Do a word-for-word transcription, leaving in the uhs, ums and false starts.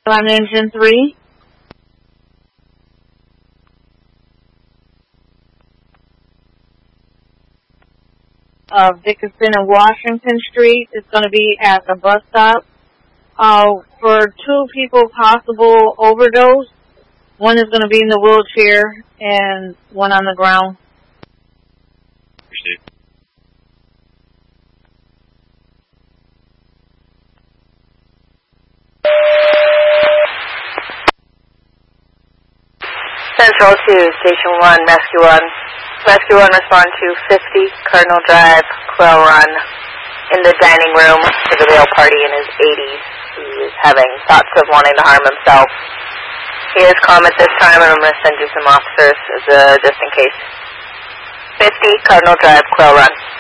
on engine three. Uh, Dickinson and Washington Street. It's going to be at the bus stop. Uh, for two people possible overdose, one is going to be in the wheelchair and one on the ground. Received. Central to Station one, Rescue one. Rescue one, respond to fifty Cardinal Drive, Quail Run, in the dining room with a male party in his eighties. He is having thoughts of wanting to harm himself. He is calm at this time, and I'm going to send you some officers as a, just in case. fifty Cardinal Drive, Quail Run.